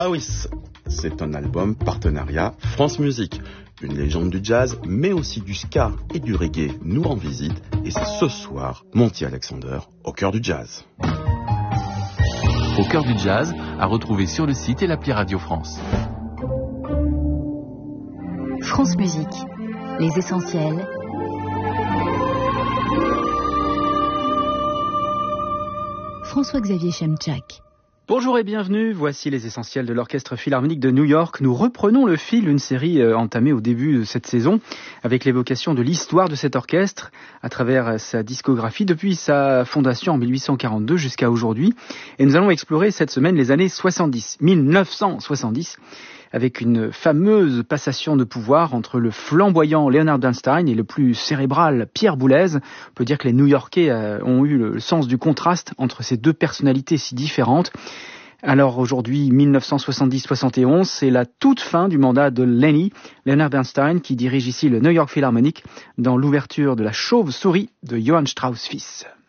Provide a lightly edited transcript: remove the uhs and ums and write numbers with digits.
Awis, c'est un album partenariat France Musique. Une légende du jazz, mais aussi du ska et du reggae nous rend visite. Et c'est ce soir, Monty Alexander, au cœur du jazz. Au cœur du jazz, à retrouver sur le site et l'appli Radio France. France Musique, les essentiels. François-Xavier Chemchak. Bonjour et bienvenue, voici les essentiels de l'Orchestre Philharmonique de New York. Nous reprenons le fil d'une série entamée au début de cette saison avec l'évocation de l'histoire de cet orchestre à travers sa discographie depuis sa fondation en 1842 jusqu'à aujourd'hui. Et nous allons explorer cette semaine les années 1970, avec une fameuse passation de pouvoir entre le flamboyant Leonard Bernstein et le plus cérébral Pierre Boulez. On peut dire que les New-Yorkais ont eu le sens du contraste entre ces deux personnalités si différentes. Alors aujourd'hui, 1970-71, c'est la toute fin du mandat de Leonard Bernstein, qui dirige ici le New York Philharmonic dans l'ouverture de La Chauve-souris de Johann Strauss fils.